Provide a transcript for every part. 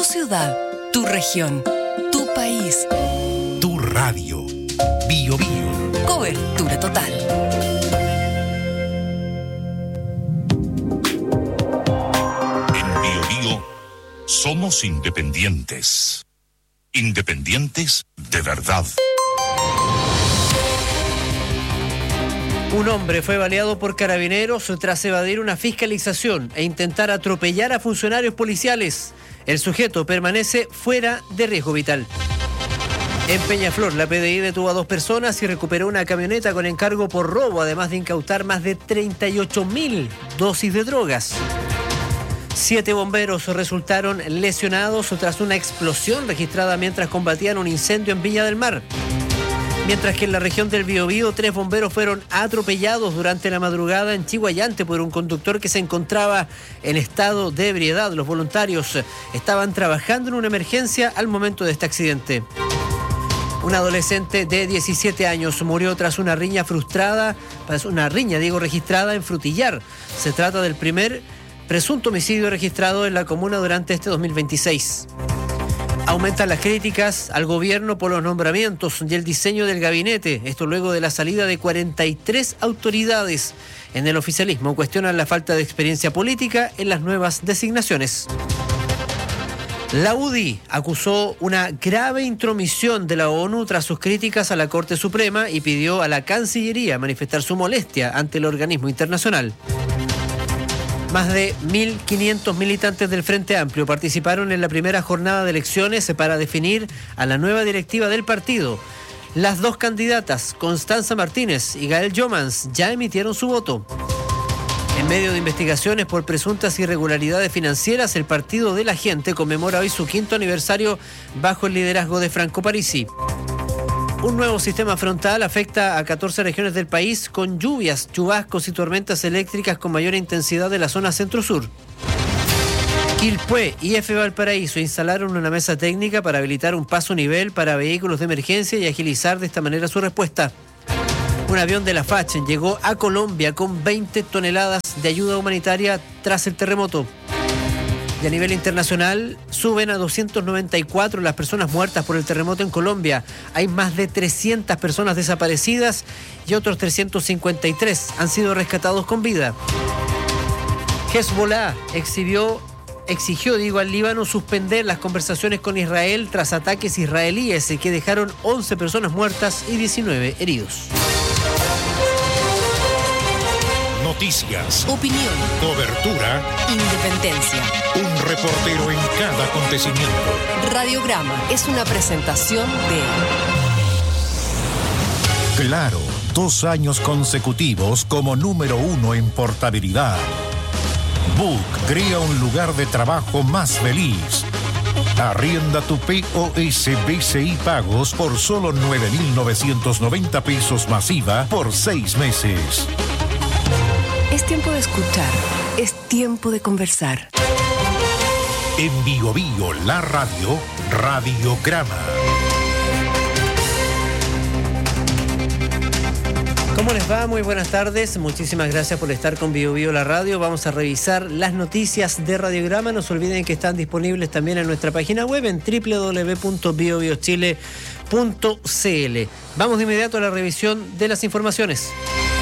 ciudad, tu región, tu país. Tu radio. Bio Bio. Cobertura total. En Bio Bio somos independientes. Independientes de verdad. Un hombre fue baleado por carabineros tras evadir una fiscalización e intentar atropellar a funcionarios policiales. El sujeto permanece fuera de riesgo vital. En Peñaflor, la PDI detuvo a 2 personas y recuperó una camioneta con encargo por robo, además de incautar más de 38.000 dosis de drogas. 7 bomberos resultaron lesionados tras una explosión registrada mientras combatían un incendio en Viña del Mar. Mientras que en la región del Biobío, 3 bomberos fueron atropellados durante la madrugada en Chihuayante por un conductor que se encontraba en estado de ebriedad. Los voluntarios estaban trabajando en una emergencia al momento de este accidente. Un adolescente de 17 años murió tras una riña registrada en Frutillar. Se trata del primer presunto homicidio registrado en la comuna durante este 2026. Aumentan las críticas al gobierno por los nombramientos y el diseño del gabinete. Esto luego de la salida de 43 autoridades. En el oficialismo cuestionan la falta de experiencia política en las nuevas designaciones. La UDI acusó una grave intromisión de la ONU tras sus críticas a la Corte Suprema y pidió a la Cancillería manifestar su molestia ante el organismo internacional. Más de 1.500 militantes del Frente Amplio participaron en la primera jornada de elecciones para definir a la nueva directiva del partido. Las 2 candidatas, Constanza Martínez y Gael Jomans, ya emitieron su voto. En medio de investigaciones por presuntas irregularidades financieras, el Partido de la Gente conmemora hoy su 5º aniversario bajo el liderazgo de Franco Parisi. Un nuevo sistema frontal afecta a 14 regiones del país con lluvias, chubascos y tormentas eléctricas con mayor intensidad de la zona centro-sur. Quilpué y F. Valparaíso instalaron una mesa técnica para habilitar un paso nivel para vehículos de emergencia y agilizar de esta manera su respuesta. Un avión de la FACH llegó a Colombia con 20 toneladas de ayuda humanitaria tras el terremoto. Y a nivel internacional, suben a 294 las personas muertas por el terremoto en Colombia. Hay más de 300 personas desaparecidas y otros 353 han sido rescatados con vida. Hezbollah exigió al Líbano suspender las conversaciones con Israel tras ataques israelíes que dejaron 11 personas muertas y 19 heridos. Noticias, Opinión, cobertura, independencia. un reportero en cada acontecimiento. Radiograma es una presentación de Claro, 2 años consecutivos como número 1 en portabilidad. Book crea un lugar de trabajo más feliz. Arrienda tu POS BCI Pagos por solo 9.990 pesos masiva por 6 meses. Es tiempo de escuchar, es tiempo de conversar. En Bio Bio, la radio, Radiograma. ¿Cómo les va? Muy buenas tardes. Muchísimas gracias por estar con Bio Bio la radio. Vamos a revisar las noticias de Radiograma. No se olviden que están disponibles también en nuestra página web en www.biobiochile.cl. Vamos de inmediato a la revisión de las informaciones.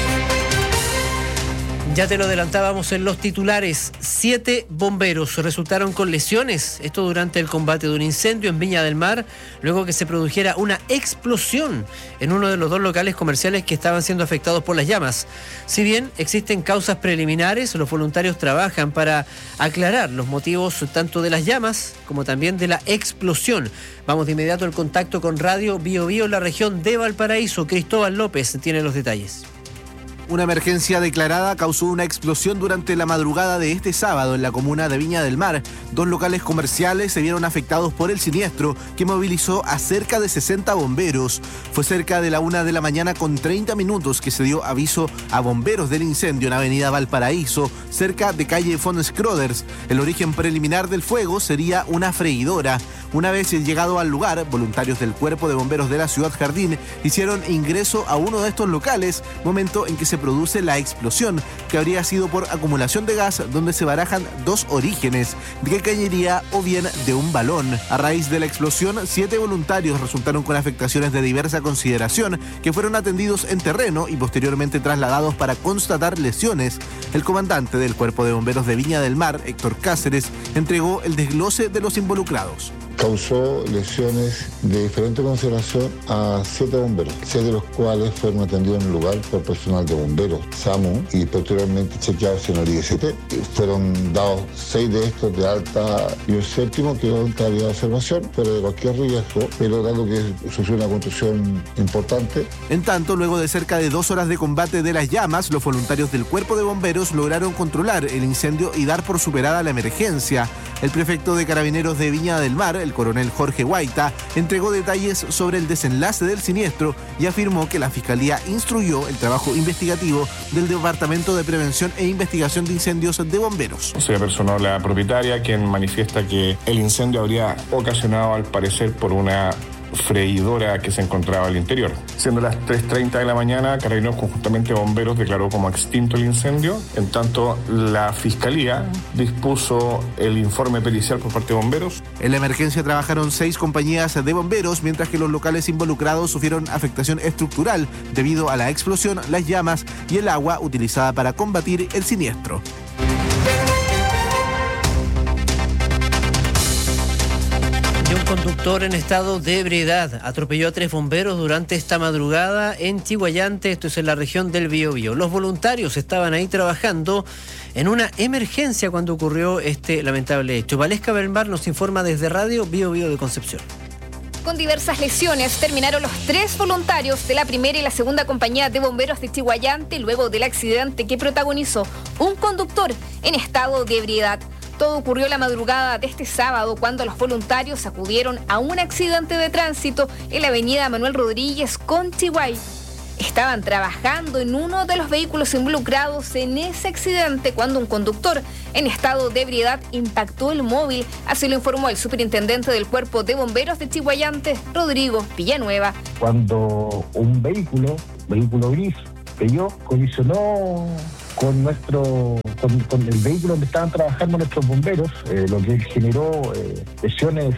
Ya te lo adelantábamos en los titulares. 7 bomberos resultaron con lesiones. Esto durante el combate de un incendio en Viña del Mar, luego que se produjera una explosión en uno de los 2 locales comerciales que estaban siendo afectados por las llamas. Si bien existen causas preliminares, los voluntarios trabajan para aclarar los motivos tanto de las llamas como también de la explosión. Vamos de inmediato al contacto con Radio Bio Bio en la región de Valparaíso. Cristóbal López tiene los detalles. Una emergencia declarada causó una explosión durante la madrugada de este sábado en la comuna de Viña del Mar. 2 locales comerciales se vieron afectados por el siniestro que movilizó a cerca de 60 bomberos. Fue cerca de la 1 de la mañana con 30 minutos que se dio aviso a bomberos del incendio en Avenida Valparaíso, cerca de calle von Scroders. El origen preliminar del fuego sería una freidora. Una vez llegado al lugar, voluntarios del Cuerpo de Bomberos de la Ciudad Jardín hicieron ingreso a uno de estos locales, momento en que se produce la explosión, que habría sido por acumulación de gas, donde se barajan dos orígenes, de qué cañería o bien de un balón. A raíz de la explosión, 7 voluntarios resultaron con afectaciones de diversa consideración, que fueron atendidos en terreno y posteriormente trasladados para constatar lesiones. El comandante del Cuerpo de Bomberos de Viña del Mar, Héctor Cáceres, entregó el desglose de los involucrados. Causó lesiones de diferente consideración a 7 bomberos, 6 de los cuales fueron atendidos en el lugar por personal de bomberos, SAMU, y posteriormente chequeados en el IST. Fueron dados 6 de estos de alta y un 7º quedó en calidad de observación, pero de cualquier riesgo, pero dado que sufrió una contusión importante. En tanto, luego de cerca de 2 horas de combate de las llamas, los voluntarios del Cuerpo de Bomberos lograron controlar el incendio y dar por superada la emergencia. El prefecto de Carabineros de Viña del Mar, el coronel Jorge Guaita, entregó detalles sobre el desenlace del siniestro y afirmó que la Fiscalía instruyó el trabajo investigativo del Departamento de Prevención e Investigación de Incendios de Bomberos. Se personó la propietaria, quien manifiesta que el incendio habría ocasionado, al parecer, por una freidora que se encontraba al interior. Siendo las 3:30 de la mañana, Carabineros conjuntamente Bomberos declaró como extinto el incendio. En tanto, la Fiscalía dispuso el informe pericial por parte de Bomberos. En la emergencia trabajaron 6 compañías de bomberos, mientras que los locales involucrados sufrieron afectación estructural debido a la explosión, las llamas y el agua utilizada para combatir el siniestro. Un conductor en estado de ebriedad atropelló a 3 bomberos durante esta madrugada en Chiguayante, esto es en la región del Biobío. Los voluntarios estaban ahí trabajando en una emergencia cuando ocurrió este lamentable hecho. Valesca Belmar nos informa desde Radio Biobío de Concepción. Con diversas lesiones terminaron los 3 voluntarios de la primera y la segunda compañía de bomberos de Chiguayante luego del accidente que protagonizó un conductor en estado de ebriedad. Todo ocurrió la madrugada de este sábado cuando los voluntarios acudieron a un accidente de tránsito en la avenida Manuel Rodríguez con Chihuay. Estaban trabajando en uno de los vehículos involucrados en ese accidente cuando un conductor en estado de ebriedad impactó el móvil, así lo informó el superintendente del Cuerpo de Bomberos de Chiguayante, Rodrigo Villanueva. Cuando un vehículo gris, colisionó con el vehículo donde estaban trabajando nuestros bomberos, lo que generó lesiones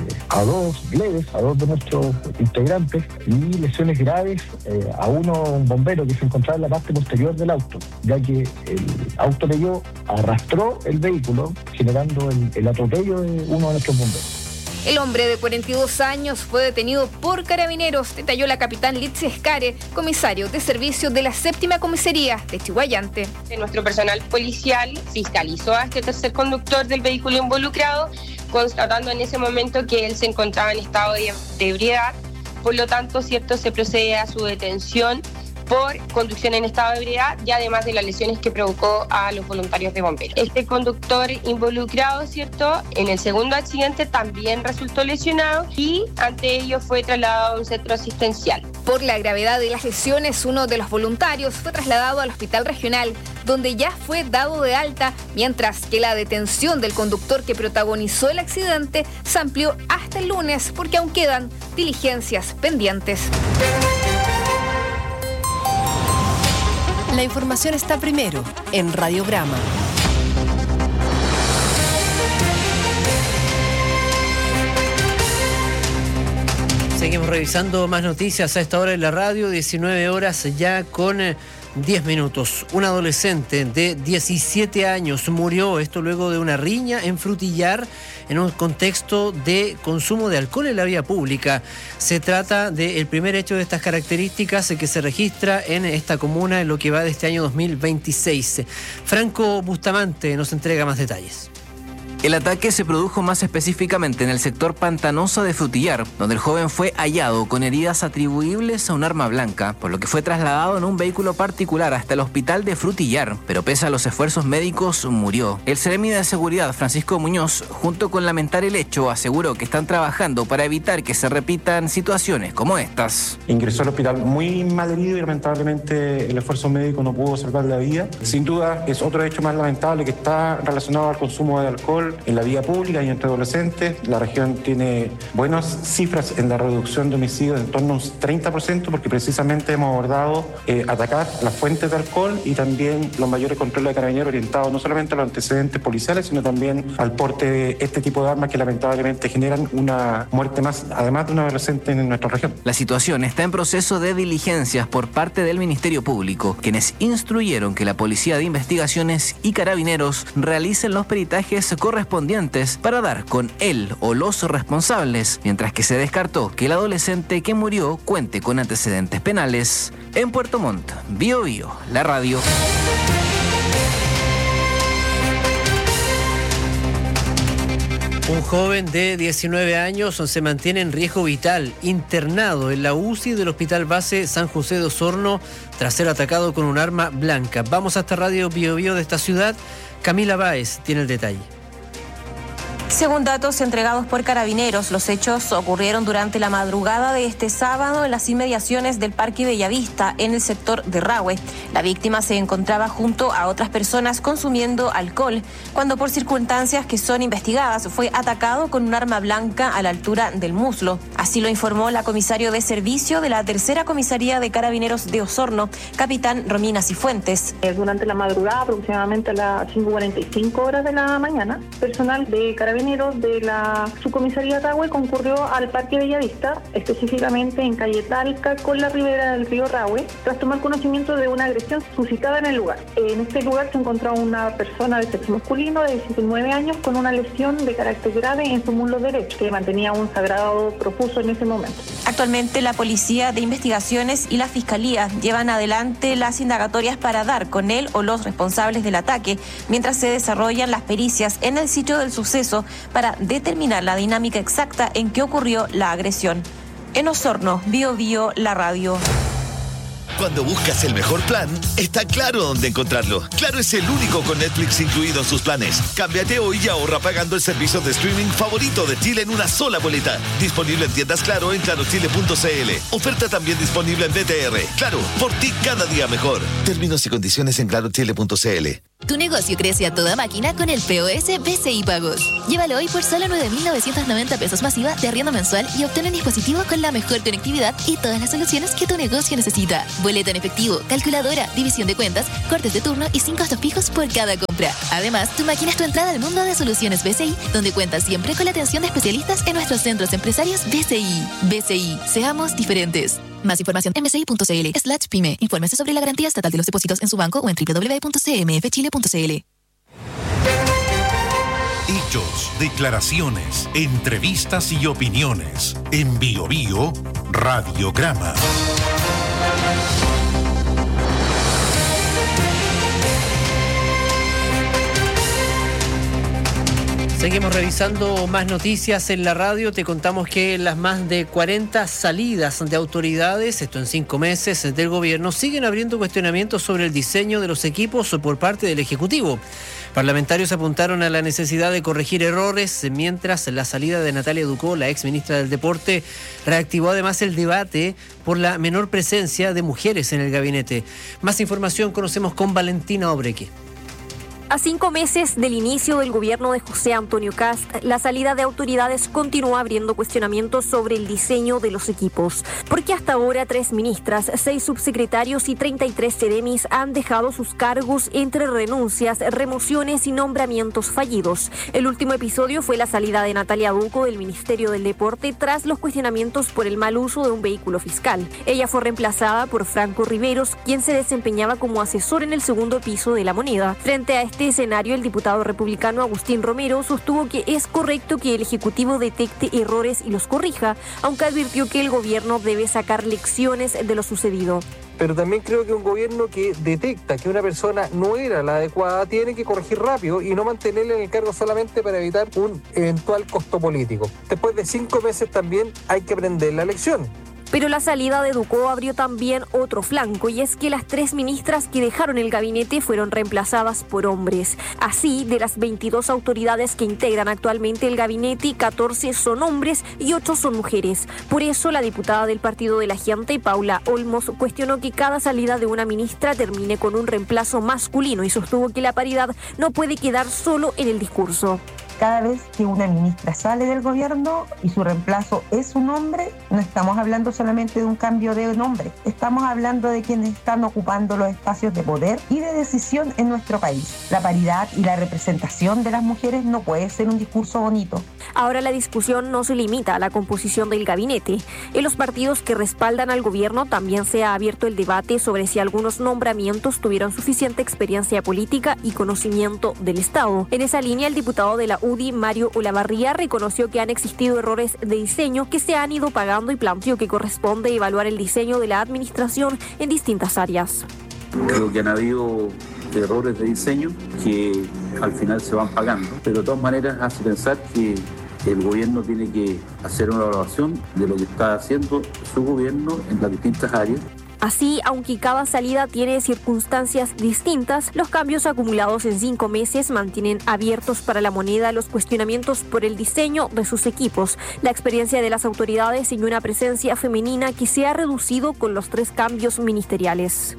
leves a dos de nuestros integrantes y lesiones graves a un bombero que se encontraba en la parte posterior del auto, ya que el auto arrastró el vehículo, generando el atropello de uno de nuestros bomberos. El hombre de 42 años fue detenido por Carabineros, detalló la capitán Litsi Escare, comisario de servicio de la 7ª Comisaría de Chiguayante. Nuestro personal policial fiscalizó a este tercer conductor del vehículo involucrado, constatando en ese momento que él se encontraba en estado de ebriedad. Por lo tanto, se procede a su detención por conducción en estado de ebriedad y además de las lesiones que provocó a los voluntarios de bomberos. Este conductor involucrado, en el segundo accidente también resultó lesionado y ante ello fue trasladado a un centro asistencial. Por la gravedad de las lesiones, uno de los voluntarios fue trasladado al hospital regional, donde ya fue dado de alta, mientras que la detención del conductor que protagonizó el accidente se amplió hasta el lunes porque aún quedan diligencias pendientes. La información está primero en Radiograma. Seguimos revisando más noticias a esta hora en la radio, 19 horas ya con 10 minutos. Un adolescente de 17 años murió, esto luego de una riña en Frutillar en un contexto de consumo de alcohol en la vía pública. Se trata del primer hecho de estas características que se registra en esta comuna en lo que va de este año 2026. Franco Bustamante nos entrega más detalles. El ataque se produjo más específicamente en el sector pantanoso de Frutillar, donde el joven fue hallado con heridas atribuibles a un arma blanca, por lo que fue trasladado en un vehículo particular hasta el hospital de Frutillar, pero pese a los esfuerzos médicos murió. El seremi de seguridad Francisco Muñoz, junto con lamentar el hecho, aseguró que están trabajando para evitar que se repitan situaciones como estas. Ingresó al hospital muy mal herido y lamentablemente el esfuerzo médico no pudo salvar la vida. Sin duda es otro hecho más lamentable que está relacionado al consumo de alcohol alcohol en la vía pública y entre adolescentes. La región tiene buenas cifras en la reducción de homicidios en torno a un 30%, porque precisamente hemos abordado atacar las fuentes de alcohol y también los mayores controles de carabineros orientados no solamente a los antecedentes policiales, sino también al porte de este tipo de armas que lamentablemente generan una muerte más, además de un adolescente en nuestra región. La situación está en proceso de diligencias por parte del Ministerio Público, quienes instruyeron que la Policía de Investigaciones y Carabineros realicen los peritajes correspondientes para dar con él o los responsables, mientras que se descartó que el adolescente que murió cuente con antecedentes penales. En Puerto Montt, Bio Bio, la radio. Un joven de 19 años se mantiene en riesgo vital, internado en la UCI del Hospital Base San José de Osorno tras ser atacado con un arma blanca. Vamos hasta Radio Bio Bio de esta ciudad. Camila Báez tiene el detalle. Según datos entregados por Carabineros, los hechos ocurrieron durante la madrugada de este sábado en las inmediaciones del Parque Bellavista, en el sector de Rahue. La víctima se encontraba junto a otras personas consumiendo alcohol, cuando por circunstancias que son investigadas fue atacado con un arma blanca a la altura del muslo. Así lo informó la comisario de servicio de la Tercera Comisaría de Carabineros de Osorno, capitán Romina Cifuentes. Durante la madrugada, aproximadamente a las 5:45 horas de la mañana, personal de Carabineros de la subcomisaría Rahue concurrió al Parque Bellavista, específicamente en calle Talca con la ribera del río Rahue, tras tomar conocimiento de una agresión suscitada en el lugar. En este lugar se encontraba una persona de sexo masculino de 19 años con una lesión de carácter grave en su muslo derecho, que mantenía un sangrado profuso en ese momento. Actualmente la Policía de Investigaciones y la Fiscalía llevan adelante las indagatorias para dar con él o los responsables del ataque, mientras se desarrollan las pericias en el sitio del suceso para determinar la dinámica exacta en que ocurrió la agresión. En Osorno, Bio Bio, la radio. Cuando buscas el mejor plan, está Claro dónde encontrarlo. Claro es el único con Netflix incluido en sus planes. Cámbiate hoy y ahorra pagando el servicio de streaming favorito de Chile en una sola boleta. Disponible en tiendas Claro en clarochile.cl. Oferta también disponible en BTR. Claro, por ti cada día mejor. Términos y condiciones en clarochile.cl. Tu negocio crece a toda máquina con el POS BCI Pagos. Llévalo hoy por solo 9.990 pesos masiva de arriendo mensual y obtén un dispositivo con la mejor conectividad y todas las soluciones que tu negocio necesita. Boleta en efectivo, calculadora, división de cuentas, cortes de turno y sin costos fijos por cada compra. Además, tu máquina es tu entrada al mundo de soluciones BCI, donde cuentas siempre con la atención de especialistas en nuestros centros empresarios BCI. BCI, seamos diferentes. Más información en bci.cl/pyme. Infórmese sobre la garantía estatal de los depósitos en su banco o en www.cmfchile.cl. Hechos, declaraciones, entrevistas y opiniones. En Bio Bio, Radiograma. Seguimos revisando más noticias en la radio. Te contamos que las más de 40 salidas de autoridades, esto en 5 meses, del gobierno, siguen abriendo cuestionamientos sobre el diseño de los equipos por parte del Ejecutivo. Parlamentarios apuntaron a la necesidad de corregir errores, mientras la salida de Natalia Ducó, la ex ministra del Deporte, reactivó además el debate por la menor presencia de mujeres en el gabinete. Más información conocemos con Valentina Obreque. A 5 meses del inicio del gobierno de José Antonio Kast, la salida de autoridades continúa abriendo cuestionamientos sobre el diseño de los equipos, porque hasta ahora 3 ministras, 6 subsecretarios y 33 seremis han dejado sus cargos entre renuncias, remociones y nombramientos fallidos. El último episodio fue la salida de Natalia Ducó del Ministerio del Deporte tras los cuestionamientos por el mal uso de un vehículo fiscal. Ella fue reemplazada por Franco Riveros, quien se desempeñaba como asesor en el segundo piso de La Moneda. Frente a este escenario, el diputado republicano Agustín Romero sostuvo que es correcto que el Ejecutivo detecte errores y los corrija, aunque advirtió que el gobierno debe sacar lecciones de lo sucedido. Pero también creo que un gobierno que detecta que una persona no era la adecuada tiene que corregir rápido y no mantenerla en el cargo solamente para evitar un eventual costo político. Después de 5 meses también hay que aprender la lección. Pero la salida de Ducó abrió también otro flanco, y es que las 3 ministras que dejaron el gabinete fueron reemplazadas por hombres. Así, de las 22 autoridades que integran actualmente el gabinete, 14 son hombres y 8 son mujeres. Por eso, la diputada del Partido de la Gente, Paula Olmos, cuestionó que cada salida de una ministra termine con un reemplazo masculino y sostuvo que la paridad no puede quedar solo en el discurso. Cada vez que una ministra sale del gobierno y su reemplazo es un hombre, no estamos hablando solamente de un cambio de nombre, estamos hablando de quienes están ocupando los espacios de poder y de decisión en nuestro país. La paridad y la representación de las mujeres no puede ser un discurso bonito. Ahora la discusión no se limita a la composición del gabinete. En los partidos que respaldan al gobierno también se ha abierto el debate sobre si algunos nombramientos tuvieron suficiente experiencia política y conocimiento del Estado. En esa línea, el diputado de la UDI, Mario Olavarría, reconoció que han existido errores de diseño que se han ido pagando y planteó que corresponde evaluar el diseño de la administración en distintas áreas. Creo que han habido errores de diseño que al final se van pagando, pero de todas maneras hace pensar que el gobierno tiene que hacer una evaluación de lo que está haciendo su gobierno en las distintas áreas. Así, aunque cada salida tiene circunstancias distintas, los cambios acumulados en 5 meses mantienen abiertos para la moneda los cuestionamientos por el diseño de sus equipos, la experiencia de las autoridades y una presencia femenina que se ha reducido con los 3 cambios ministeriales.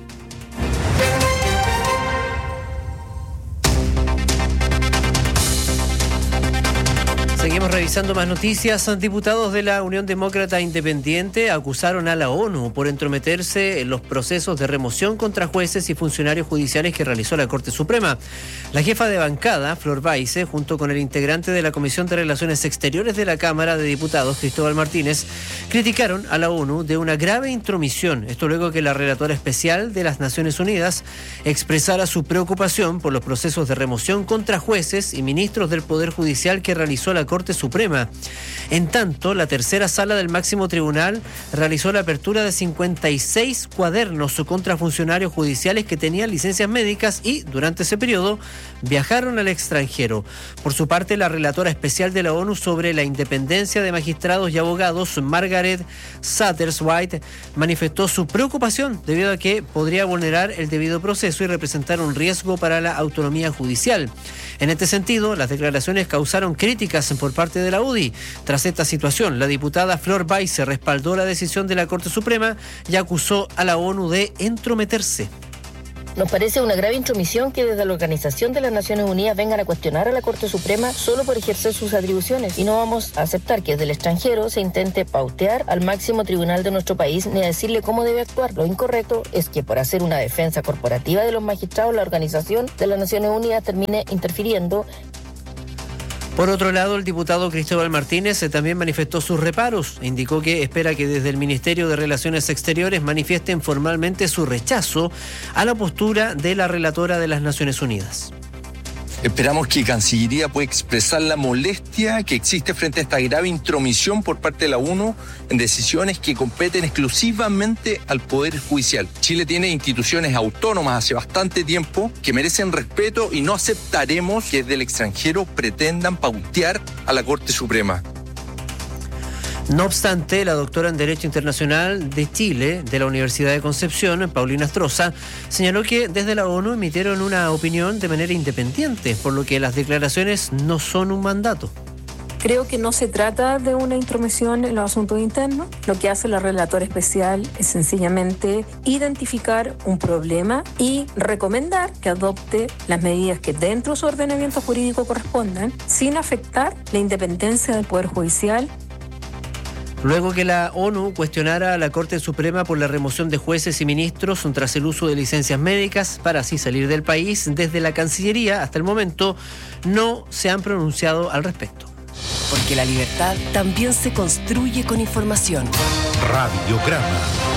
Seguimos revisando más noticias. Diputados de la Unión Demócrata Independiente acusaron a la ONU por entrometerse en los procesos de remoción contra jueces y funcionarios judiciales que realizó la Corte Suprema. La jefa de bancada, Flor Baise, junto con el integrante de la Comisión de Relaciones Exteriores de la Cámara de Diputados, Cristóbal Martínez, criticaron a la ONU de una grave intromisión. Esto luego que la relatora especial de las Naciones Unidas expresara su preocupación por los procesos de remoción contra jueces y ministros del Poder Judicial que realizó la Corte Suprema. En tanto, la tercera sala del máximo tribunal realizó la apertura de 56 cuadernos contra funcionarios judiciales que tenían licencias médicas y, durante ese periodo, viajaron al extranjero. Por su parte, la relatora especial de la ONU sobre la independencia de magistrados y abogados, Margaret Satterthwaite, manifestó su preocupación debido a que podría vulnerar el debido proceso y representar un riesgo para la autonomía judicial. En este sentido, las declaraciones causaron críticas por parte de la UDI. Tras esta situación, la diputada Flor Baise respaldó la decisión de la Corte Suprema y acusó a la ONU de entrometerse. Nos parece una grave intromisión que desde la Organización de las Naciones Unidas vengan a cuestionar a la Corte Suprema solo por ejercer sus atribuciones, y no vamos a aceptar que desde el extranjero se intente pautear al máximo tribunal de nuestro país ni a decirle cómo debe actuar. Lo incorrecto es que por hacer una defensa corporativa de los magistrados, la Organización de las Naciones Unidas termine interfiriendo. Por otro lado, el diputado Cristóbal Martínez también manifestó sus reparos. Indicó que espera que desde el Ministerio de Relaciones Exteriores manifiesten formalmente su rechazo a la postura de la relatora de las Naciones Unidas. Esperamos que Cancillería pueda expresar la molestia que existe frente a esta grave intromisión por parte de la ONU en decisiones que competen exclusivamente al Poder Judicial. Chile tiene instituciones autónomas hace bastante tiempo que merecen respeto y no aceptaremos que desde el extranjero pretendan pautear a la Corte Suprema. No obstante, la doctora en Derecho Internacional de Chile, de la Universidad de Concepción, Paulina Astroza, señaló que desde la ONU emitieron una opinión de manera independiente, por lo que las declaraciones no son un mandato. Creo que no se trata de una intromisión en los asuntos internos. Lo que hace la relatora especial es sencillamente identificar un problema y recomendar que adopte las medidas que dentro de su ordenamiento jurídico correspondan, sin afectar la independencia del Poder Judicial. Luego que la ONU cuestionara a la Corte Suprema por la remoción de jueces y ministros tras el uso de licencias médicas para así salir del país, desde la Cancillería hasta el momento no se han pronunciado al respecto. Porque la libertad también se construye con información. Radiograma.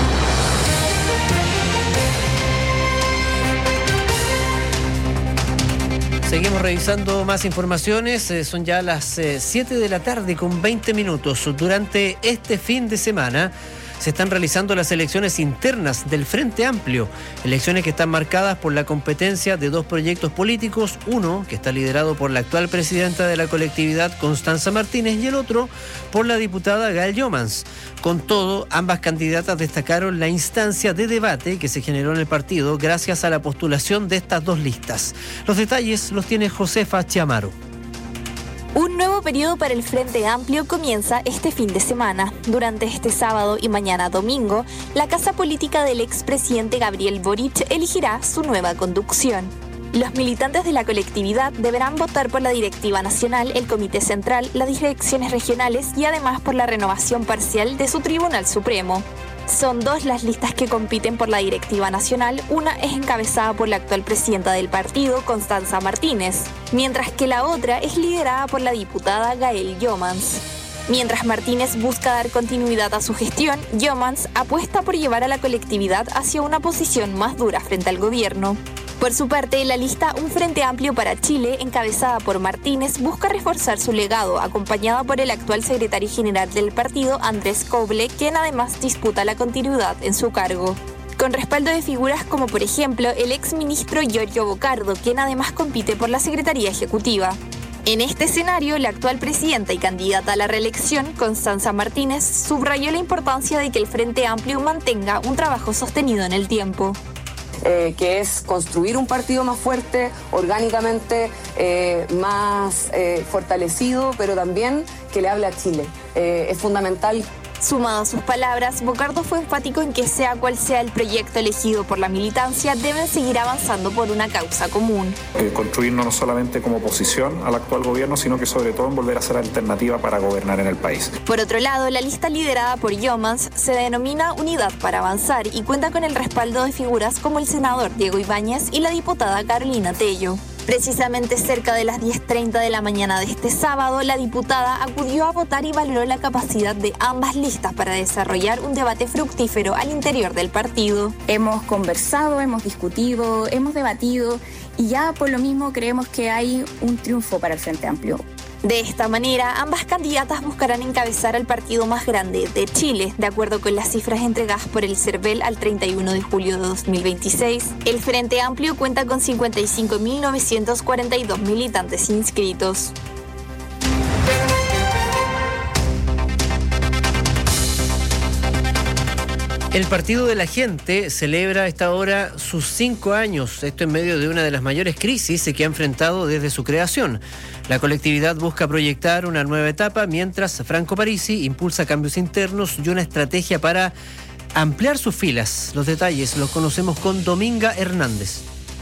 Seguimos revisando más informaciones. Son ya las 7 de la tarde con 20 minutos. Durante este fin de semana se están realizando las elecciones internas del Frente Amplio, elecciones que están marcadas por la competencia de 2 proyectos políticos, uno que está liderado por la actual presidenta de la colectividad, Constanza Martínez, y el otro por la diputada Gael Jomans. Con todo, ambas candidatas destacaron la instancia de debate que se generó en el partido gracias a la postulación de estas 2 listas. Los detalles los tiene Josefa Chiamaro. Un nuevo periodo para el Frente Amplio comienza este fin de semana. Durante este sábado y mañana domingo, la casa política del expresidente Gabriel Boric elegirá su nueva conducción. Los militantes de la colectividad deberán votar por la directiva nacional, el comité central, las direcciones regionales y además por la renovación parcial de su Tribunal Supremo. Son 2 las listas que compiten por la directiva nacional. Una es encabezada por la actual presidenta del partido, Constanza Martínez, mientras que la otra es liderada por la diputada Gael Jomans. Mientras Martínez busca dar continuidad a su gestión, Jomans apuesta por llevar a la colectividad hacia una posición más dura frente al gobierno. Por su parte, la lista Un Frente Amplio para Chile, encabezada por Martínez, busca reforzar su legado, acompañada por el actual secretario general del partido, Andrés Coble, quien además disputa la continuidad en su cargo. Con respaldo de figuras como, por ejemplo, el exministro Giorgio Bocardo, quien además compite por la Secretaría Ejecutiva. En este escenario, la actual presidenta y candidata a la reelección, Constanza Martínez, subrayó la importancia de que el Frente Amplio mantenga un trabajo sostenido en el tiempo. Que es construir un partido más fuerte, orgánicamente más fortalecido, pero también que le hable a Chile. Es fundamental. Sumado a sus palabras, Bocardo fue enfático en que sea cual sea el proyecto elegido por la militancia, deben seguir avanzando por una causa común. Construirnos no solamente como oposición al actual gobierno, sino que sobre todo en volver a ser alternativa para gobernar en el país. Por otro lado, la lista liderada por Jomans se denomina Unidad para Avanzar y cuenta con el respaldo de figuras como el senador Diego Ibáñez y la diputada Carolina Tello. Precisamente cerca de las 10:30 de la mañana de este sábado, la diputada acudió a votar y valoró la capacidad de ambas listas para desarrollar un debate fructífero al interior del partido. Hemos conversado, hemos discutido, hemos debatido y ya por lo mismo creemos que hay un triunfo para el Frente Amplio. De esta manera, ambas candidatas buscarán encabezar al partido más grande de Chile. De acuerdo con las cifras entregadas por el CERVEL al 31 de julio de 2026, el Frente Amplio cuenta con 55.942 militantes inscritos. El Partido de la Gente celebra a esta hora sus 5 años, esto en medio de una de las mayores crisis que ha enfrentado desde su creación. La colectividad busca proyectar una nueva etapa, mientras Franco Parisi impulsa cambios internos y una estrategia para ampliar sus filas. Los detalles los conocemos con Dominga Hernández.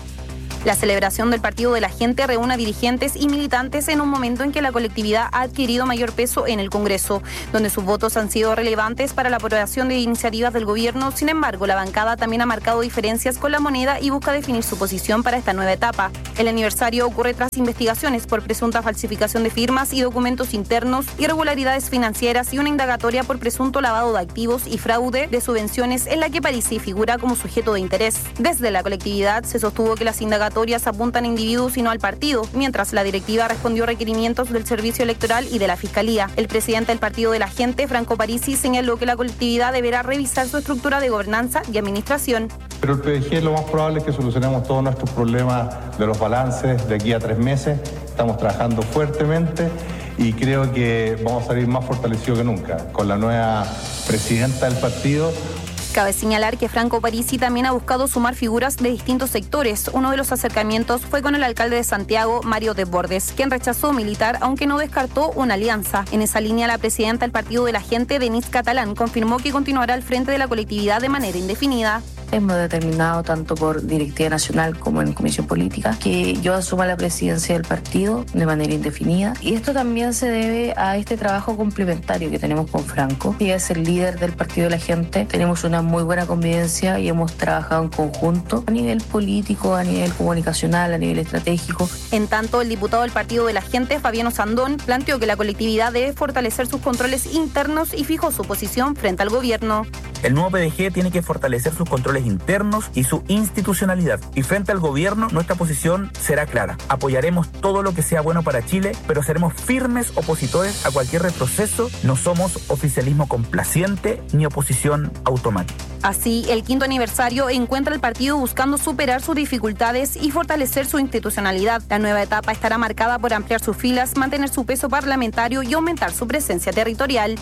La celebración del Partido de la Gente reúne a dirigentes y militantes en un momento en que la colectividad ha adquirido mayor peso en el Congreso, donde sus votos han sido relevantes para la aprobación de iniciativas del gobierno. Sin embargo, la bancada también ha marcado diferencias con la moneda y busca definir su posición para esta nueva etapa. El aniversario ocurre tras investigaciones por presunta falsificación de firmas y documentos internos, irregularidades financieras y una indagatoria por presunto lavado de activos y fraude de subvenciones en la que Parisi figura como sujeto de interés. Desde la colectividad se sostuvo que las indagatorias apuntan a individuos y no al partido, mientras la directiva respondió requerimientos del Servicio Electoral y de la Fiscalía. El presidente del Partido de la Gente, Franco Parisi, señaló que la colectividad deberá revisar su estructura de gobernanza y administración. Pero el PDG lo más probable es que solucionemos todos nuestros problemas de los balances de aquí a 3 meses. Estamos trabajando fuertemente y creo que vamos a salir más fortalecidos que nunca con la nueva presidenta del partido. Cabe señalar que Franco Parisi también ha buscado sumar figuras de distintos sectores. Uno de los acercamientos fue con el alcalde de Santiago, Mario Desbordes, quien rechazó militar, aunque no descartó una alianza. En esa línea, la presidenta del Partido de la Gente, Denise Catalán, confirmó que continuará al frente de la colectividad de manera indefinida. Hemos determinado tanto por directiva nacional como en comisión política que yo asuma la presidencia del partido de manera indefinida, y esto también se debe a este trabajo complementario que tenemos con Franco. Ella es el líder del Partido de la Gente, tenemos una muy buena convivencia y hemos trabajado en conjunto a nivel político, a nivel comunicacional, a nivel estratégico. En tanto, el diputado del Partido de la Gente, Fabiano Sandón, planteó que la colectividad debe fortalecer sus controles internos y fijó su posición frente al gobierno. El nuevo PDG tiene que fortalecer sus controles internos y su institucionalidad. Y frente al gobierno, nuestra posición será clara. Apoyaremos todo lo que sea bueno para Chile, pero seremos firmes opositores a cualquier retroceso. No somos oficialismo complaciente ni oposición automática. Así, el 5º aniversario encuentra al partido buscando superar sus dificultades y fortalecer su institucionalidad. La nueva etapa estará marcada por ampliar sus filas, mantener su peso parlamentario y aumentar su presencia territorial.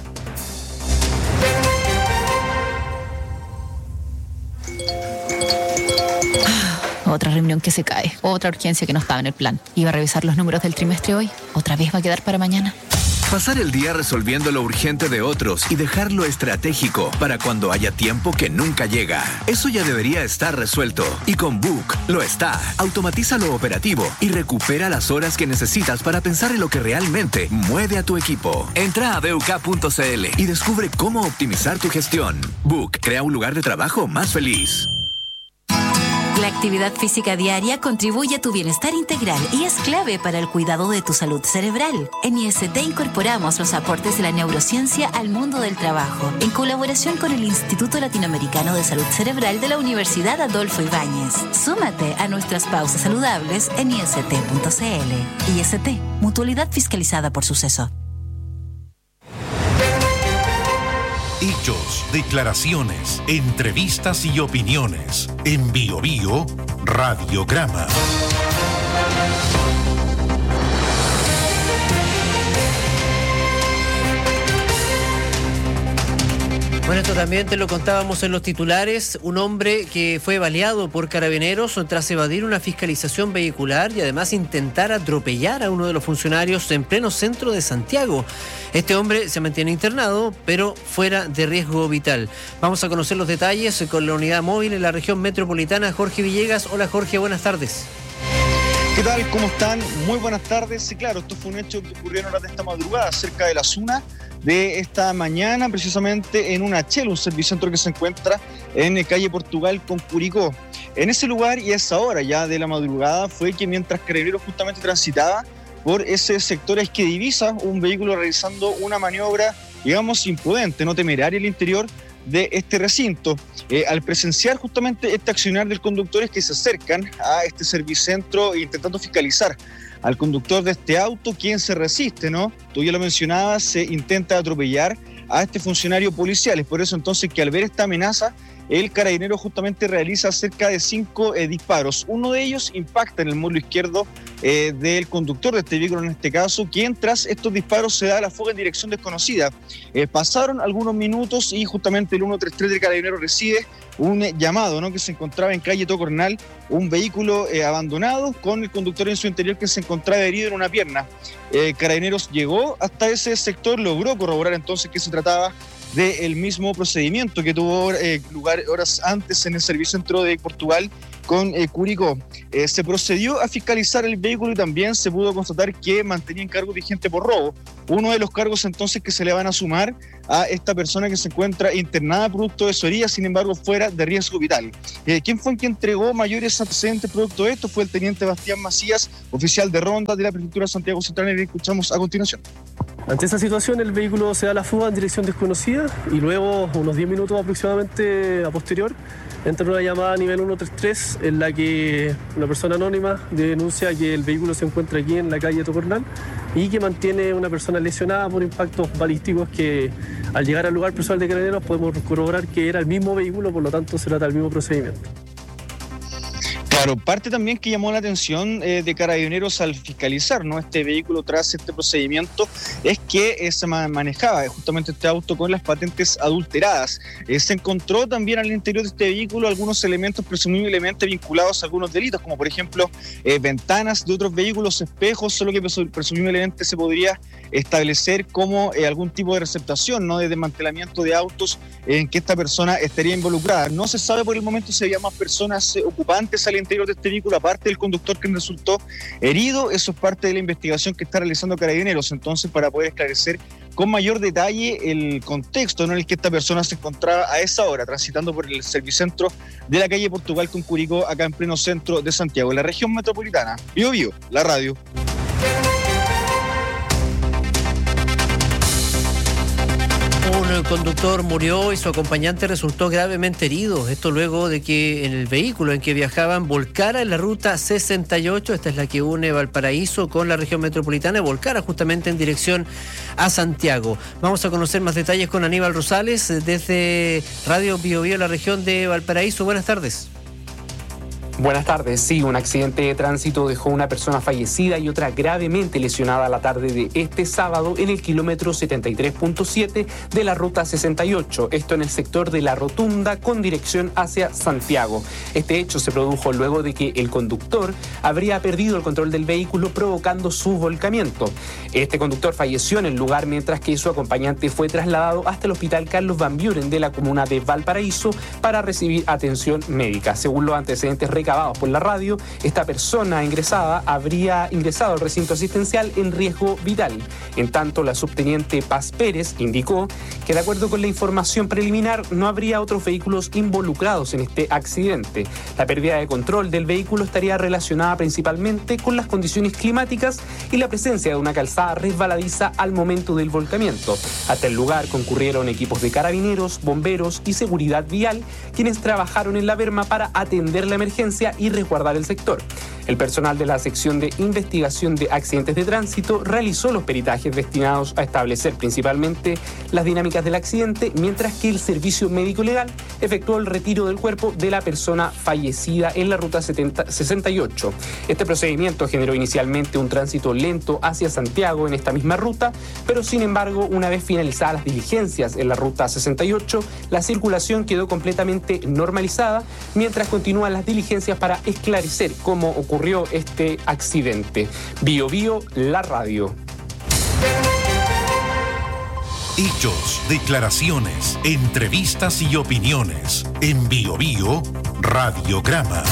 Otra reunión que se cae, otra urgencia que no estaba en el plan. Iba a revisar los números del trimestre hoy, otra vez va a quedar para mañana. Pasar el día resolviendo lo urgente de otros y dejar lo estratégico para cuando haya tiempo que nunca llega. Eso ya debería estar resuelto. Y con Book lo está. Automatiza lo operativo y recupera las horas que necesitas para pensar en lo que realmente mueve a tu equipo. Entra a BUK.cl y descubre cómo optimizar tu gestión. Book crea un lugar de trabajo más feliz. La actividad física diaria contribuye a tu bienestar integral y es clave para el cuidado de tu salud cerebral. En IST incorporamos los aportes de la neurociencia al mundo del trabajo, en colaboración con el Instituto Latinoamericano de Salud Cerebral de la Universidad Adolfo Ibáñez. Súmate a nuestras pausas saludables en IST.cl. IST, mutualidad fiscalizada por Suceso. Hechos, declaraciones, entrevistas y opiniones. En Bio Bio, Radiograma. Bueno, esto también te lo contábamos en los titulares. Un hombre que fue baleado por carabineros tras evadir una fiscalización vehicular y además intentar atropellar a uno de los funcionarios en pleno centro de Santiago. Este hombre se mantiene internado, pero fuera de riesgo vital. Vamos a conocer los detalles con la unidad móvil en la región metropolitana, Jorge Villegas. Hola Jorge, buenas tardes. ¿Qué tal? ¿Cómo están? Muy buenas tardes. Sí, claro, esto fue un hecho que ocurrió en horas de esta madrugada, cerca de las 1 de esta mañana, precisamente en un Achel, un servicentro que se encuentra en calle Portugal con Curicó. En ese lugar y a esa hora ya de la madrugada fue que mientras Carabineros justamente transitaba por ese sector es que divisa un vehículo realizando una maniobra, digamos, imprudente, no temeraria al interior de este recinto. Al presenciar justamente este accionar del conductor es que se acercan a este servicentro intentando fiscalizar al conductor de este auto, quien se resiste, ¿no? Tú ya lo mencionabas, se intenta atropellar a este funcionario policial. Es por eso entonces que al ver esta amenaza, el carabinero justamente realiza cerca de 5 disparos. Uno de ellos impacta en el muslo izquierdo del conductor de este vehículo, en este caso, quien tras estos disparos se da la fuga en dirección desconocida. Pasaron algunos minutos y justamente el 133 del carabinero recibe un llamado, ¿no?, que se encontraba en calle Tocornal, un vehículo abandonado con el conductor en su interior que se encontraba herido en una pierna. Carabineros llegó hasta ese sector, logró corroborar entonces que se trataba del mismo procedimiento que tuvo lugar horas antes en el servicentro de Portugal con Curicó. Se procedió a fiscalizar el vehículo y también se pudo constatar que mantenían cargo vigente por robo. Uno de los cargos entonces que se le van a sumar a esta persona que se encuentra internada producto de su herida, sin embargo fuera de riesgo vital. ¿Quién fue quien entregó mayores antecedentes producto de esto? Fue el teniente Bastián Macías, oficial de ronda de la Prefectura de Santiago Central, y le escuchamos a continuación. Ante esa situación, el vehículo se da la fuga en dirección desconocida y luego, unos 10 minutos aproximadamente a posterior, entra una llamada a nivel 133 en la que una persona anónima denuncia que el vehículo se encuentra aquí en la calle Tocornal y que mantiene una persona lesionada por impactos balísticos que al llegar al lugar personal de Carabineros podemos corroborar que era el mismo vehículo, por lo tanto se trata del mismo procedimiento. Claro, parte también que llamó la atención de Carabineros al fiscalizar, ¿no?, este vehículo tras este procedimiento es que se manejaba justamente este auto con las patentes adulteradas. Se encontró también al interior de este vehículo algunos elementos presumiblemente vinculados a algunos delitos, como por ejemplo ventanas de otros vehículos, espejos, solo que presumiblemente se podría establecer como algún tipo de receptación, ¿no?, de desmantelamiento de autos en que esta persona estaría involucrada. No se sabe por el momento si había más personas ocupantes al interior de este vehículo, aparte del conductor que resultó herido. Eso es parte de la investigación que está realizando Carabineros, entonces, para poder esclarecer con mayor detalle el contexto, ¿no?, en el que esta persona se encontraba a esa hora, transitando por el servicentro de la calle Portugal con Curicó, acá en pleno centro de Santiago, en la región metropolitana. Bio Bio, la radio. Un conductor murió y su acompañante resultó gravemente herido. Esto luego de que en el vehículo en que viajaban volcara en la ruta 68, esta es la que une Valparaíso con la región metropolitana, volcara justamente en dirección a Santiago. Vamos a conocer más detalles con Aníbal Rosales desde Radio Bio Bio, la región de Valparaíso. Buenas tardes. Buenas tardes. Sí, un accidente de tránsito dejó una persona fallecida y otra gravemente lesionada la tarde de este sábado en el kilómetro 73.7 de la ruta 68, esto en el sector de La Rotunda con dirección hacia Santiago. Este hecho se produjo luego de que el conductor habría perdido el control del vehículo provocando su volcamiento. Este conductor falleció en el lugar mientras que su acompañante fue trasladado hasta el hospital Carlos Van Buren de la comuna de Valparaíso para recibir atención médica. Según los antecedentes recabados por la radio, esta persona ingresada habría ingresado al recinto asistencial en riesgo vital. En tanto, la subteniente Paz Pérez indicó que de acuerdo con la información preliminar no habría otros vehículos involucrados en este accidente. La pérdida de control del vehículo estaría relacionada principalmente con las condiciones climáticas y la presencia de una calzada resbaladiza al momento del volcamiento. Hasta el lugar concurrieron equipos de carabineros, bomberos y seguridad vial, quienes trabajaron en la berma para atender la emergencia y resguardar el sector. El personal de la sección de investigación de accidentes de tránsito realizó los peritajes destinados a establecer principalmente las dinámicas del accidente, mientras que el servicio médico legal efectuó el retiro del cuerpo de la persona fallecida en la ruta 68. Este procedimiento generó inicialmente un tránsito lento hacia Santiago en esta misma ruta, pero sin embargo, una vez finalizadas las diligencias en la ruta 68, la circulación quedó completamente normalizada, mientras continúan las diligencias para esclarecer cómo ocurrió este accidente. Bio Bio, la radio. Hechos, declaraciones, entrevistas y opiniones. En Bio Bio, Radiograma.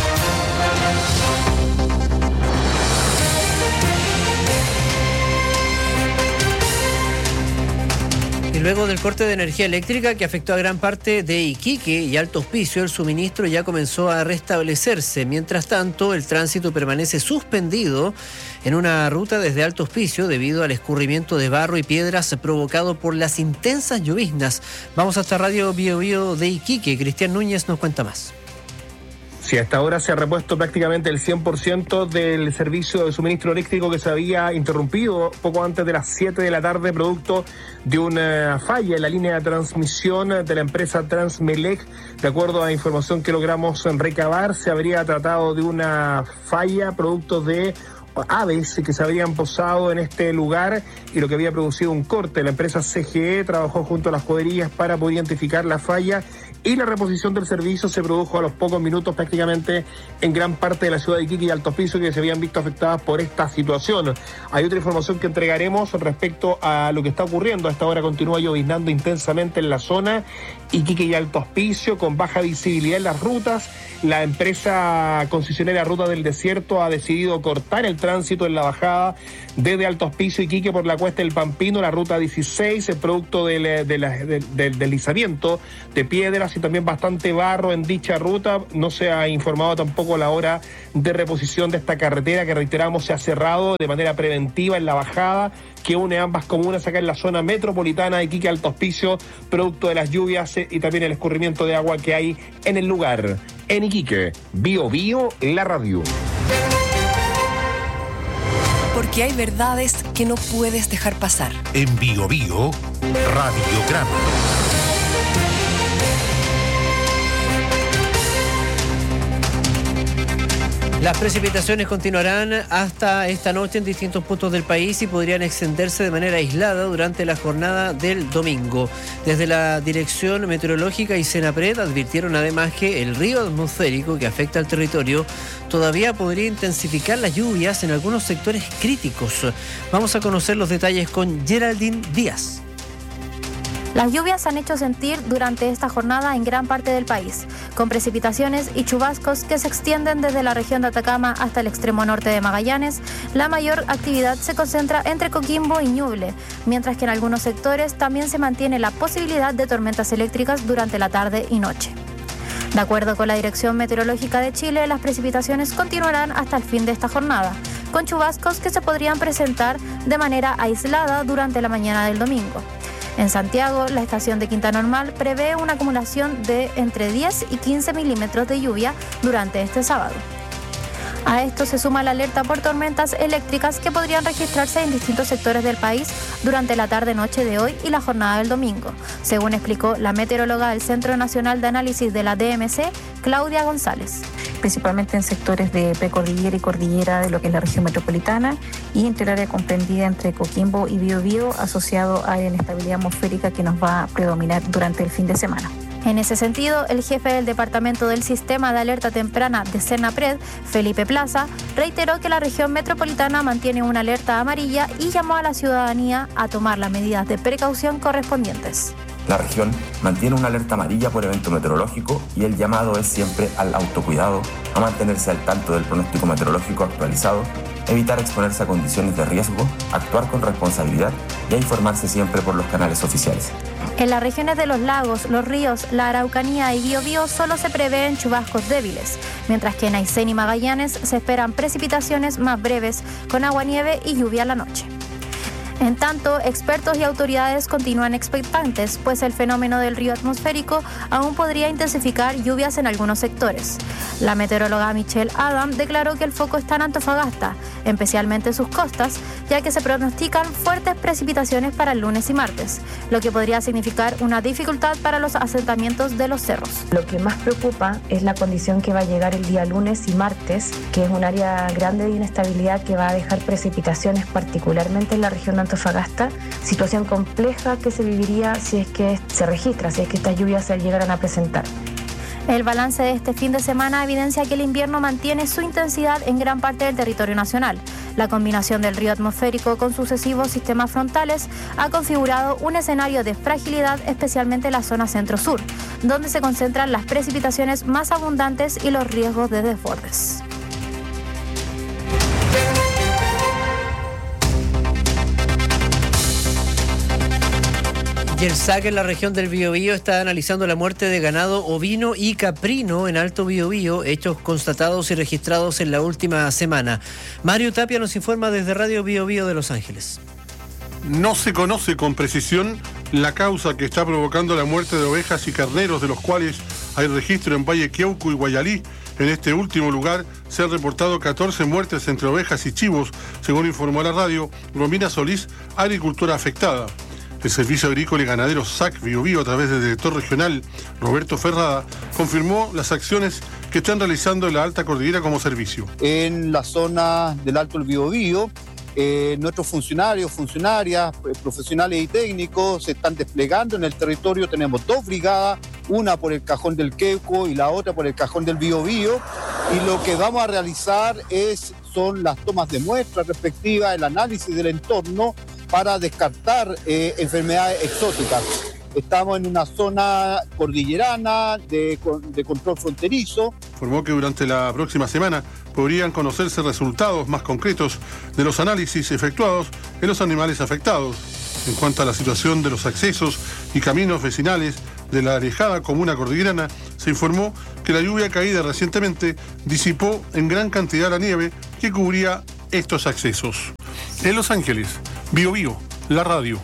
Y luego del corte de energía eléctrica que afectó a gran parte de Iquique y Alto Hospicio, el suministro ya comenzó a restablecerse. Mientras tanto, el tránsito permanece suspendido en una ruta desde Alto Hospicio debido al escurrimiento de barro y piedras provocado por las intensas lloviznas. Vamos hasta Radio Bio Bio de Iquique. Cristian Núñez nos cuenta más. Sí, hasta ahora se ha repuesto prácticamente el 100% del servicio de suministro eléctrico que se había interrumpido poco antes de las 7 de la tarde, producto de una falla en la línea de transmisión de la empresa Transmelec. De acuerdo a la información que logramos recabar, se habría tratado de una falla producto de aves que se habían posado en este lugar y lo que había producido un corte. La empresa CGE trabajó junto a las cuadrillas para poder identificar la falla y la reposición del servicio se produjo a los pocos minutos prácticamente en gran parte de la ciudad de Iquique y Alto Hospicio, que se habían visto afectadas por esta situación. Hay otra información que entregaremos respecto a lo que está ocurriendo. A esta hora continúa lloviznando intensamente en la zona Iquique y Alto Hospicio, con baja visibilidad en las rutas. La empresa concesionaria Ruta del Desierto ha decidido cortar el tránsito en la bajada desde Alto Hospicio y Iquique por la Cuesta del Pampino, la ruta 16, el producto del deslizamiento de piedras y también bastante barro en dicha ruta. No se ha informado tampoco la hora de reposición de esta carretera, que reiteramos se ha cerrado de manera preventiva en la bajada que une ambas comunas acá en la zona metropolitana de Iquique Alto Hospicio, producto de las lluvias y también el escurrimiento de agua que hay en el lugar. En Iquique, Bio Bio, la radio. Porque hay verdades que no puedes dejar pasar. En Bio Bio, Radiograma. Las precipitaciones continuarán hasta esta noche en distintos puntos del país y podrían extenderse de manera aislada durante la jornada del domingo. Desde la Dirección Meteorológica y Senapred advirtieron además que el río atmosférico que afecta al territorio todavía podría intensificar las lluvias en algunos sectores críticos. Vamos a conocer los detalles con Geraldine Díaz. Las lluvias se han hecho sentir durante esta jornada en gran parte del país, con precipitaciones y chubascos que se extienden desde la región de Atacama hasta el extremo norte de Magallanes. La mayor actividad se concentra entre Coquimbo y Ñuble, mientras que en algunos sectores también se mantiene la posibilidad de tormentas eléctricas durante la tarde y noche. De acuerdo con la Dirección Meteorológica de Chile, las precipitaciones continuarán hasta el fin de esta jornada, con chubascos que se podrían presentar de manera aislada durante la mañana del domingo. En Santiago, la estación de Quinta Normal prevé una acumulación de entre 10 y 15 milímetros de lluvia durante este sábado. A esto se suma la alerta por tormentas eléctricas que podrían registrarse en distintos sectores del país durante la tarde-noche de hoy y la jornada del domingo, según explicó la meteoróloga del Centro Nacional de Análisis de la DMC, Claudia González. principalmente en sectores de precordillera y cordillera de lo que es la región metropolitana y entre el área comprendida entre Coquimbo y Biobío, asociado a la inestabilidad atmosférica que nos va a predominar durante el fin de semana. En ese sentido, el jefe del Departamento del Sistema de Alerta Temprana de Senapred, Felipe Plaza, reiteró que la región metropolitana mantiene una alerta amarilla y llamó a la ciudadanía a tomar las medidas de precaución correspondientes. La región mantiene una alerta amarilla por evento meteorológico y el llamado es siempre al autocuidado, a mantenerse al tanto del pronóstico meteorológico actualizado, evitar exponerse a condiciones de riesgo, actuar con responsabilidad y a informarse siempre por los canales oficiales. En las regiones de los lagos, los ríos, la Araucanía y Biobío solo se prevén chubascos débiles, mientras que en Aysén y Magallanes se esperan precipitaciones más breves, con aguanieve y lluvia a la noche. En tanto, expertos y autoridades continúan expectantes, pues el fenómeno del río atmosférico aún podría intensificar lluvias en algunos sectores. La meteoróloga Michelle Adam declaró que el foco está en Antofagasta, especialmente en sus costas, ya que se pronostican fuertes precipitaciones para el lunes y martes, lo que podría significar una dificultad para los asentamientos de los cerros. Lo que más preocupa es la condición que va a llegar el día lunes y martes, que es un área grande de inestabilidad que va a dejar precipitaciones particularmente en la región de Antofagasta, situación compleja que se viviría si es que se registra, si es que estas lluvias se llegaran a presentar. El balance de este fin de semana evidencia que el invierno mantiene su intensidad en gran parte del territorio nacional. La combinación del río atmosférico con sucesivos sistemas frontales ha configurado un escenario de fragilidad, especialmente en la zona centro-sur, donde se concentran las precipitaciones más abundantes y los riesgos de desbordes. Y el SAC en la región del Biobío está analizando la muerte de ganado ovino y caprino en Alto Biobío, hechos constatados y registrados en la última semana. Mario Tapia nos informa desde Radio Biobío de Los Ángeles. No se conoce con precisión la causa que está provocando la muerte de ovejas y carneros, de los cuales hay registro en Valle Queuco y Guayalí. En este último lugar se han reportado 14 muertes entre ovejas y chivos, según informó la radio Romina Solís, agricultora afectada. El Servicio Agrícola y Ganadero SAC Biobío, a través del director regional Roberto Ferrada, confirmó las acciones que están realizando en la Alta Cordillera como servicio. En la zona del Alto Biobío, nuestros funcionarios, funcionarias, profesionales y técnicos se están desplegando en el territorio. Tenemos 2 brigadas, una por el Cajón del Queuco y la otra por el Cajón del Biobío. Y lo que vamos a realizar son las tomas de muestras respectivas, el análisis del entorno para descartar enfermedades exóticas. Estamos en una zona cordillerana de control fronterizo. Informó que durante la próxima semana podrían conocerse resultados más concretos de los análisis efectuados en los animales afectados. En cuanto a la situación de los accesos y caminos vecinales de la alejada comuna cordillerana, se informó que la lluvia caída recientemente disipó en gran cantidad la nieve que cubría estos accesos. En Los Ángeles, Biobío, la radio.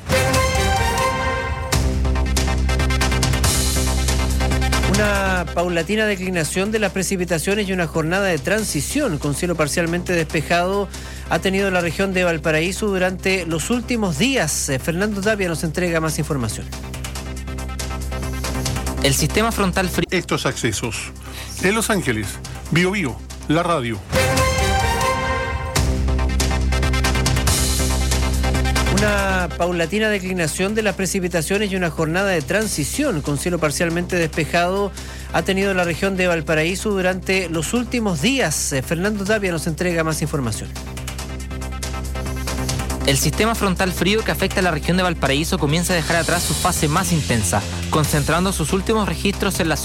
Una paulatina declinación de las precipitaciones y una jornada de transición con cielo parcialmente despejado ha tenido la región de Valparaíso durante los últimos días. Fernando Tapia nos entrega más información. El sistema frontal frío. Estos accesos. En Los Ángeles, Biobío, la radio. Una paulatina declinación de las precipitaciones y una jornada de transición con cielo parcialmente despejado ha tenido la región de Valparaíso durante los últimos días. Fernando Tapia nos entrega más información. El sistema frontal frío que afecta a la región de Valparaíso comienza a dejar atrás su fase más intensa, concentrando sus últimos registros en la zona